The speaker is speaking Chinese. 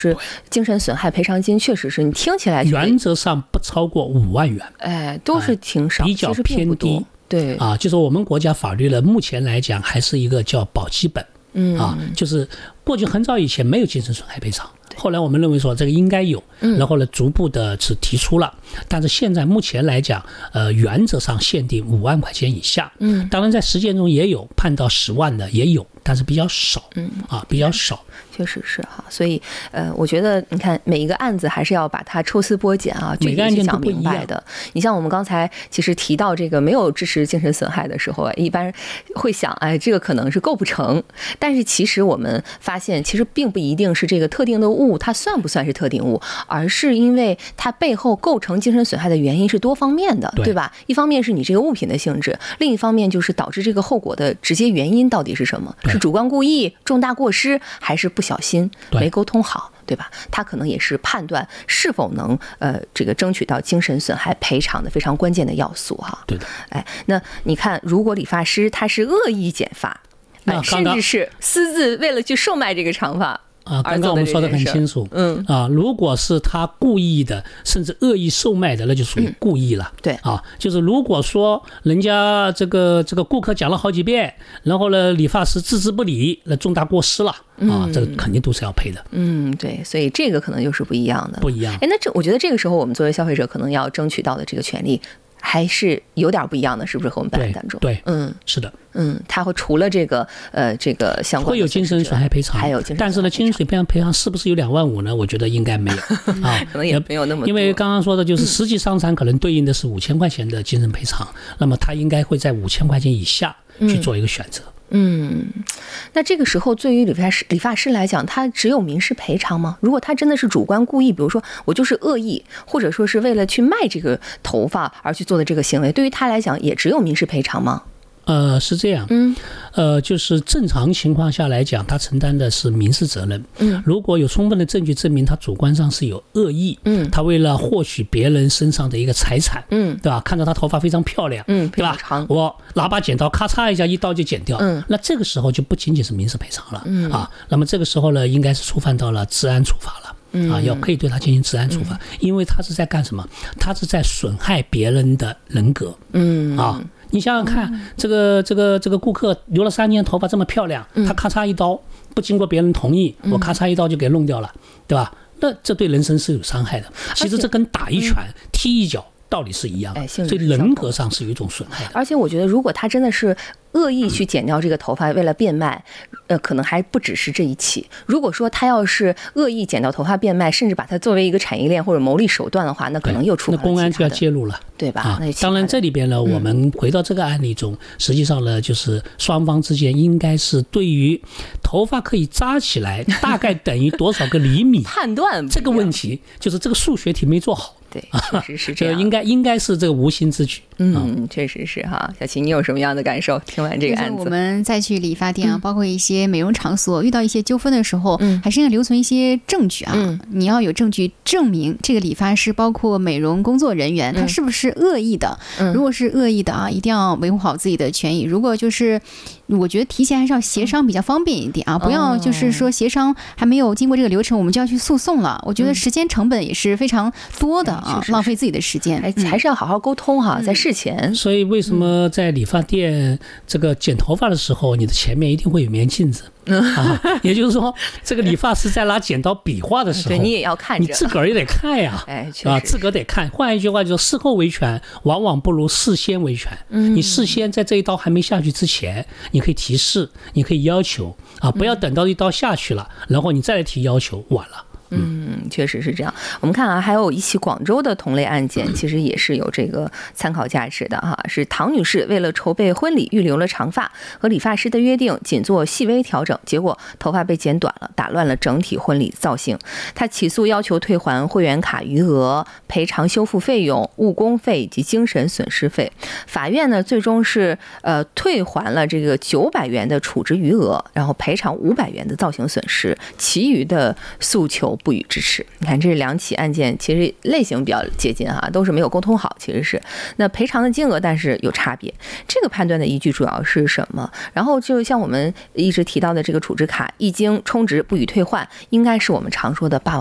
是精神损害赔偿金，确实是你听起来原则上不超过5万元， 都是挺少， 比较偏低。 对就是我们国家法律呢，目前来讲还是一个叫保基本，就是过去很早以前没有精神损害赔偿。后来我们认为说这个应该有，然后呢逐步的是提出了，但是现在目前来讲，原则上限定5万块钱以下，当然在实践中也有判到10万的也有，但是比较少，比较少。 确实是哈，所以我觉得你看每一个案子还是要把它抽丝剥茧啊，具体去讲明白的。你像我们刚才其实提到这个没有致使精神损害的时候一般会想，这个可能是构不成。但是其实我们发现，其实并不一定是这个特定的物它算不算是特定物，而是因为它背后构成精神损害的原因是多方面的，对吧？一方面是你这个物品的性质，另一方面就是导致这个后果的直接原因到底是什么？是主观故意、重大过失，还是不小心没沟通好，对吧？他可能也是判断是否能这个争取到精神损害赔偿的非常关键的要素哈。 对的。 那你看，如果理发师他是恶意剪发，甚至是私自为了去售卖这个长发。 刚刚我们说的很清楚，如果是他故意的，甚至恶意售卖的，那就属于故意了。 对就是如果说人家这个顾客讲了好几遍，然后呢，理发师置之不理，那重大过失了这个肯定都是要赔的。 对，所以这个可能就是不一样的， 不一样。 那我觉得这个时候我们作为消费者可能要争取到的这个权利还是有点不一样的，是不是和我们本案当中？ 对，是的。 它会除了这个相关的会有精神损害赔偿， 还有精神损害赔偿， 但是呢，精神损害赔偿是不是有2万5呢？我觉得应该没有可能也没有那么多。 因为刚刚说的就是实际伤残可能对应的是5000块钱的精神赔偿，那么他应该会在5000块钱以下去做一个选择。 那这个时候对于理发师来讲，他只有民事赔偿吗？如果他真的是主观故意，比如说我就是恶意，或者说是为了去卖这个头发而去做的这个行为，对于他来讲也只有民事赔偿吗？ 是这样，就是正常情况下来讲，他承担的是民事责任。如果有充分的证据证明他主观上是有恶意，他为了获取别人身上的一个财产，对吧？看到他头发非常漂亮，对吧？我拿把剪刀咔嚓一下，一刀就剪掉，那这个时候就不仅仅是民事赔偿了，那么这个时候呢，应该是触犯到了治安处罚了。要可以对他进行治安处罚，因为他是在干什么？他是在损害别人的人格。你想想看，这个顾客留了3年，头发这么漂亮，他咔嚓一刀，不经过别人同意，我咔嚓一刀就给弄掉了，对吧？那这对人身是有伤害的。其实这跟打一拳、踢一脚道理是一样的，所以人格上是有一种损害的。 而且我觉得，如果他真的是恶意去剪掉这个头发为了变卖，可能还不只是这一起。如果说他要是恶意剪掉头发变卖，甚至把它作为一个产业链或者牟利手段的话，那可能又触犯了其他的。 那公安就要介入了， 对吧？ 当然这里边呢，我们回到这个案例中，实际上呢，就是双方之间应该是对于头发可以扎起来大概等于多少个厘米判断这个问题，就是这个数学题没做好。 对，确实是这样。 应该是这个无心之举。 确实是哈。小齐，你有什么样的感受？听完这个案子， 我们再去理发店包括一些美容场所，遇到一些纠纷的时候，还是应该留存一些证据你要有证据证明这个理发师包括美容工作人员他是不是恶意的。如果是恶意的一定要维护好自己的权益。如果就是我觉得提前还是要协商比较方便一点不要就是说协商还没有经过这个流程，我们就要去诉讼了。我觉得时间成本也是非常多的浪费自己的时间。 还是要好好沟通在事前。 所以为什么在理发店这个剪头发的时候，你的前面一定会有面镜子？也就是说，这个理发师在拿剪刀比划的时候， 你也要看着， 你自个儿也得看呀。自个儿得看。换一句话就是事后维权往往不如事先维权。你事先在这一刀还没下去之前，你可以提示，你可以要求不要等到一刀下去了，然后你再来提要求，晚了。 确实是这样。我们看还有一起广州的同类案件，其实也是有这个参考价值的是唐女士为了筹备婚礼预留了长发，和理发师的约定仅做细微调整，结果头发被剪短了，打乱了整体婚礼造型。她起诉要求退还会员卡余额、赔偿修复费用、误工费以及精神损失费。法院呢最终是退还了这个900元的处置余额，然后赔偿500元的造型损失，其余的诉求不予支持。你看，这是2起案件，其实类型比较接近哈，都是没有沟通好，其实是那赔偿的金额，但是有差别。这个判断的依据主要是什么？然后就像我们一直提到的这个处置卡，一经充值不予退换，应该是我们常说的霸王